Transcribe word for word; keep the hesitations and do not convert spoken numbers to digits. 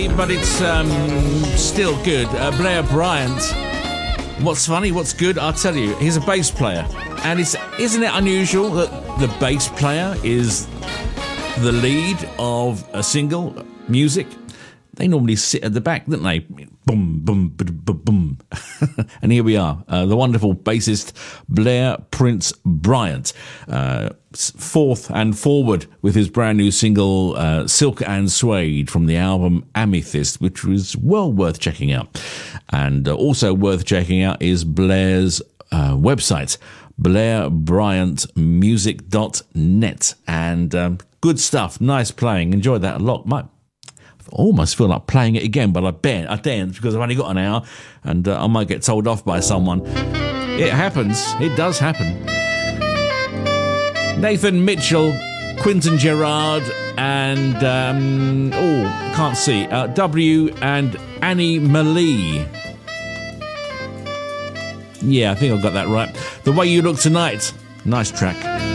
But it's um, still good. Uh, Blair Bryant. What's funny, what's good, I'll tell you, he's a bass player. And it's, isn't it unusual that the bass player is the lead of a single, music? They normally sit at the back, don't they? Boom, boom, boom, boom, boom. And here we are, uh, the wonderful bassist Blair Prince Bryant, uh, fourth and forward with his brand new single uh, Silk and Suede from the album Amethyst, which was well worth checking out. And uh, also worth checking out is Blair's uh, website, blair bryant music dot net. And um, good stuff, nice playing, enjoyed that a lot. Might almost feel like playing it again, but I daren't, I daren't because I've only got an hour and uh, I might get told off by someone. It happens, it does happen. Nathan Mitchell, Quinton Gerard, and um, oh, can't see, uh, W and Annie Malee. Yeah, I think I got that right. The Way You Look Tonight, nice track.